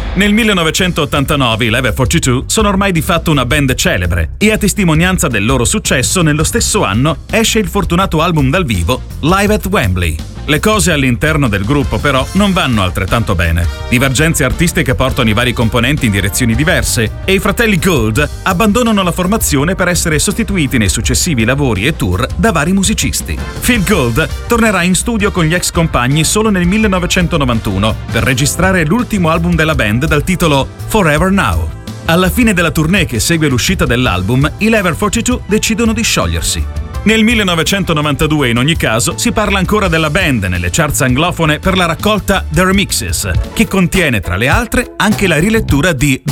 Nel 1989 i Level 42 sono ormai di fatto una band celebre e a testimonianza del loro successo nello stesso anno esce il fortunato album dal vivo Live at Wembley. Le cose all'interno del gruppo però non vanno altrettanto bene. Divergenze artistiche portano i vari componenti in direzioni diverse e i fratelli Gould abbandonano la formazione per essere sostituiti nei successivi lavori e tour da vari musicisti. Phil Gould tornerà in studio con gli ex compagni solo nel 1991 per registrare l'ultimo album della band dal titolo Forever Now. Alla fine della tournée che segue l'uscita dell'album, i Level 42 decidono di sciogliersi. Nel 1992, in ogni caso, si parla ancora della band nelle charts anglofone per la raccolta The Remixes, che contiene, tra le altre, anche la rilettura di